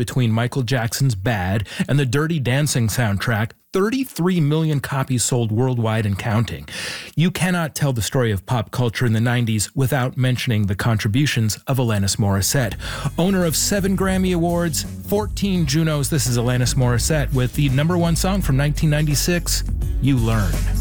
between Michael Jackson's Bad and the Dirty Dancing soundtrack, 33 million copies sold worldwide and counting. You cannot tell the story of pop culture in the 90s without mentioning the contributions of Alanis Morissette. Owner of 7 Grammy Awards, 14 Junos, this is Alanis Morissette with the #1 song from 1996, You Learn.